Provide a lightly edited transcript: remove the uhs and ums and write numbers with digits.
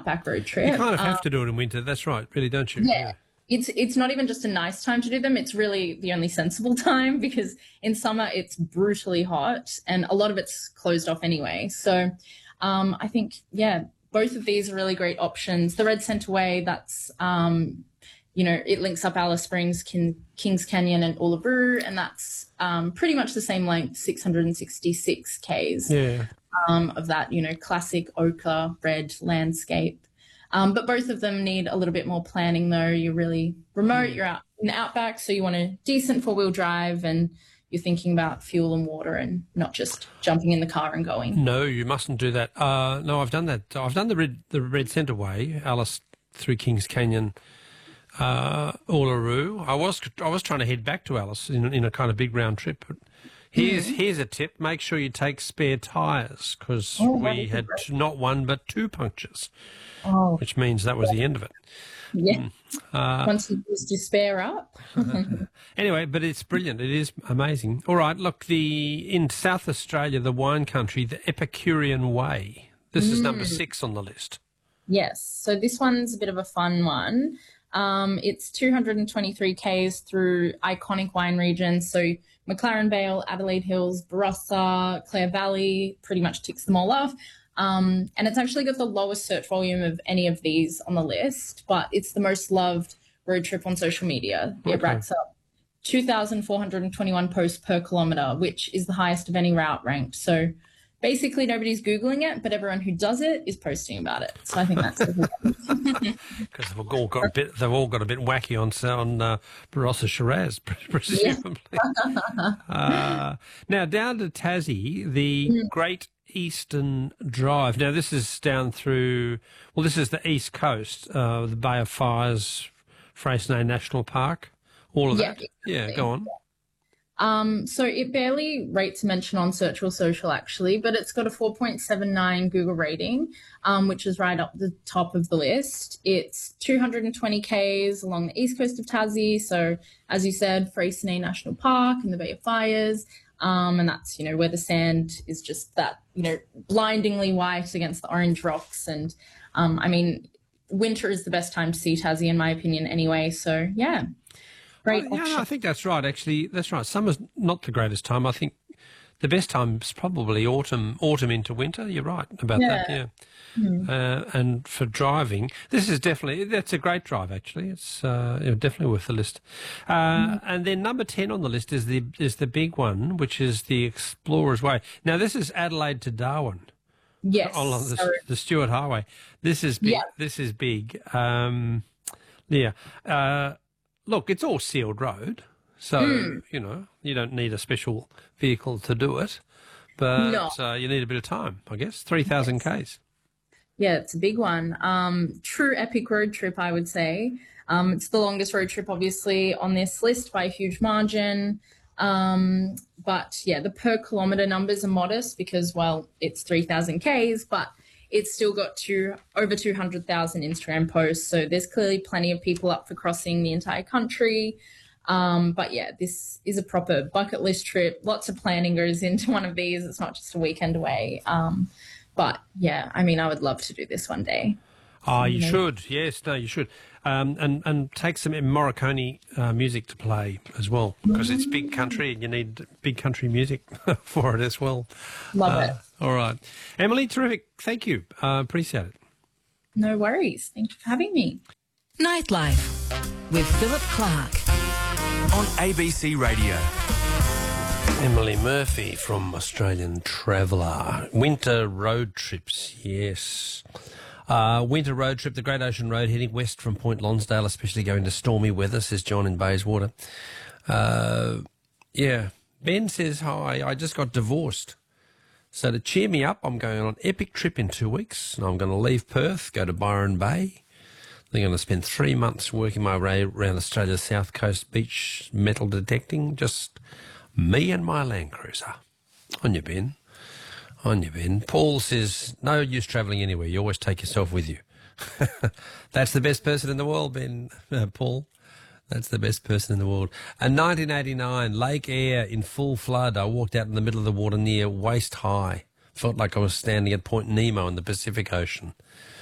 outback road trip. You kind of have to do it in winter. That's right, really, don't you? Yeah. It's not even just a nice time to do them. It's really the only sensible time, because in summer it's brutally hot and a lot of it's closed off anyway. So I think, both of these are really great options. The Red Center Way, that's, it links up Alice Springs, Kings Canyon and Uluru, and that's pretty much the same length, 666 Ks of that, classic ochre red landscape. But both of them need a little bit more planning, though. You're really remote. You're out in the outback, so you want a decent four-wheel drive, and you're thinking about fuel and water and not just jumping in the car and going. No, you mustn't do that. No, I've done that. I've done the Red Center Way, Alice through Kings Canyon, Uluru. I was trying to head back to Alice in a kind of big round trip. But here's a tip: make sure you take spare tyres, because we had not one but two punctures, which means that was the end of it. Yeah. Once you used your spare up. Anyway, but it's brilliant. It is amazing. All right, look, in South Australia, the wine country, the Epicurean Way. This is number 6 on the list. Yes. So this one's a bit of a fun one. It's 223 Ks through iconic wine regions. So McLaren Vale, Adelaide Hills, Barossa, Clare Valley, pretty much ticks them all off. And it's actually got the lowest search volume of any of these on the list, but it's the most loved road trip on social media. It racks up 2,421 posts per kilometre, which is the highest of any route ranked. So basically nobody's Googling it, but everyone who does it is posting about it. So I think that's because they've all got a bit wacky on Barossa Shiraz, presumably. Now down to Tassie, the Great Eastern Drive. Now this is down through. Well, this is the east coast, the Bay of Fires, Freycinet National Park, all of that. Exactly. Yeah, go on. So it barely rates mention on Search or Social, actually, but it's got a 4.79 Google rating, which is right up the top of the list. It's 220 Ks along the east coast of Tassie. So, as you said, Freycinet National Park and the Bay of Fires. And that's, where the sand is just that, blindingly white against the orange rocks. And, winter is the best time to see Tassie, in my opinion, anyway. So, yeah. Great option. Yeah, I think that's right, actually. That's right. Summer's not the greatest time. I think the best time is probably autumn into winter. You're right about that, yeah. And for driving, that's a great drive, actually. It's definitely worth the list. And then number 10 on the list is the big one, which is the Explorer's Way. Now, this is Adelaide to Darwin. Yes. Along the Stuart Highway. This is big. Yeah. This is big. Look, it's all sealed road, so, you don't need a special vehicle to do it, but you need a bit of time, I guess, 3,000 Ks. Yeah, it's a big one. True epic road trip, I would say. It's the longest road trip, obviously, on this list by a huge margin. But, yeah, the per kilometre numbers are modest because, well, it's 3,000 Ks, but it's still got over 200,000 Instagram posts. So there's clearly plenty of people up for crossing the entire country. But yeah, this is a proper bucket list trip. Lots of planning goes into one of these. It's not just a weekend away. But yeah, I would love to do this one day. Oh, you should. Yes, no, you should. And take some Morricone music to play as well, because it's big country and you need big country music for it as well. Love it. All right. Emily, terrific. Thank you. Appreciate it. No worries. Thank you for having me. Nightlife with Philip Clark on ABC Radio. Emily Murphy from Australian Traveller. Winter road trips, yes. Winter road trip, the Great Ocean Road, heading west from Point Lonsdale, especially going to stormy weather, says John in Bayswater. Ben says, hi, I just got divorced. So to cheer me up, I'm going on an epic trip in 2 weeks. And I'm going to leave Perth, go to Byron Bay. Then I'm going to spend 3 months working my way around Australia's south coast beach metal detecting. Just me and my Land Cruiser. On you, Ben. On you, Ben. Paul says, no use travelling anywhere. You always take yourself with you. That's the best person in the world, Ben, Paul. That's the best person in the world. In 1989, Lake Eyre in full flood. I walked out in the middle of the water near waist high. Felt like I was standing at Point Nemo in the Pacific Ocean.